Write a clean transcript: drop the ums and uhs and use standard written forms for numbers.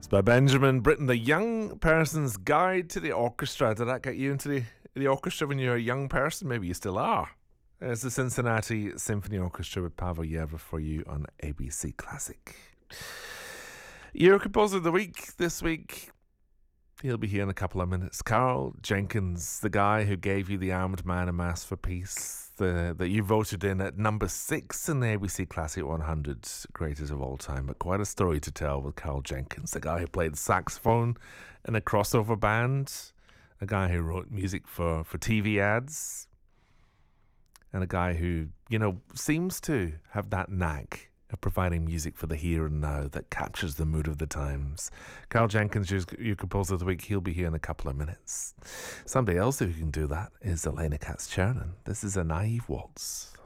By Benjamin Britten, The Young Person's Guide to the Orchestra. Did that get you into the orchestra when you were a young person? Maybe you still are. There's the Cincinnati Symphony Orchestra with Pavel Yerva for you on ABC Classic. Your composer of the week this week, he'll be here in a couple of minutes. Carl Jenkins, the guy who gave you The Armed Man and Mass for Peace, that you voted in at number 6 in the ABC Classic 100 Greatest of All Time. But quite a story to tell with Carl Jenkins, the guy who played saxophone in a crossover band, a guy who wrote music for TV ads, and a guy who, seems to have that knack of providing music for the here and now that captures the mood of the times. Carl Jenkins, your composer of the week, he'll be here in a couple of minutes. Somebody else who can do that is Elena Katz-Chernin. This is A Naive Waltz.